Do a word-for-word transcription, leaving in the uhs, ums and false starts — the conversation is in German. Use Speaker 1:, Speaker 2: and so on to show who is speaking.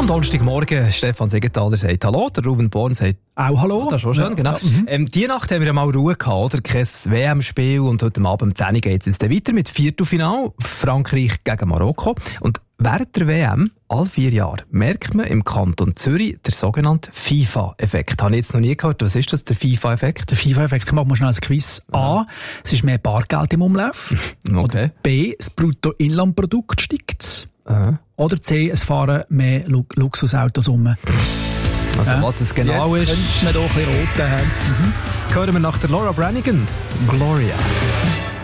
Speaker 1: Donnerstagmorgen, Stefan Siegenthaler sagt Hallo, der Ruben Born sagt
Speaker 2: auch Hallo.
Speaker 1: Das ist schon schön, ja, genau. Mhm. Ähm, die Nacht haben wir mal Ruhe gehabt, oder? Kein W M-Spiel und heute Abend um zehn Uhr geht es jetzt weiter mit Viertelfinale, Frankreich gegen Marokko. Und während der W M, alle vier Jahre, merkt man im Kanton Zürich den sogenannten FIFA-Effekt. Habe ich jetzt noch nie gehört. Was ist das, der FIFA-Effekt?
Speaker 2: Der FIFA-Effekt, ich mache mal schnell ein Quiz.
Speaker 1: Ja.
Speaker 2: A, es ist mehr Bargeld im Umlauf.
Speaker 1: Okay.
Speaker 2: Oder B, das Bruttoinlandprodukt steigt.
Speaker 1: Aha.
Speaker 2: Oder C, es fahren mehr Lu- Luxusautos um.
Speaker 1: Also
Speaker 2: ja.
Speaker 1: was es genau
Speaker 2: Jetzt
Speaker 1: ist,
Speaker 2: könnte man doch ein bisschen roten haben.
Speaker 1: Mhm. hören wir nach der Laura Branigan. Gloria.